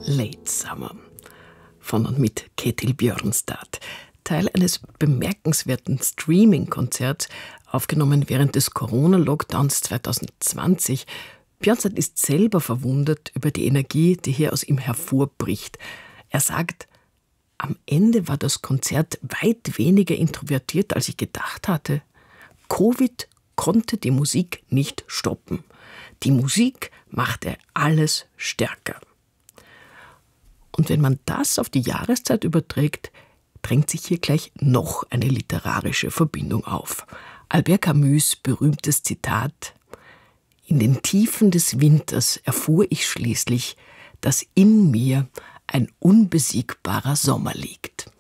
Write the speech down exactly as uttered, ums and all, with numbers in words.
Late Summer von und mit Ketil Bjørnstad. Teil eines bemerkenswerten Streaming-Konzerts, aufgenommen während des Corona-Lockdowns zwanzig zwanzig. Bjørnstad ist selber verwundert über die Energie, die hier aus ihm hervorbricht. Er sagt, am Ende war das Konzert weit weniger introvertiert, als ich gedacht hatte. Covid konnte die Musik nicht stoppen. Die Musik machte alles stärker. Und wenn man das auf die Jahreszeit überträgt, drängt sich hier gleich noch eine literarische Verbindung auf. Albert Camus' berühmtes Zitat: In den Tiefen des Winters erfuhr ich schließlich, dass in mir ein unbesiegbarer Sommer liegt.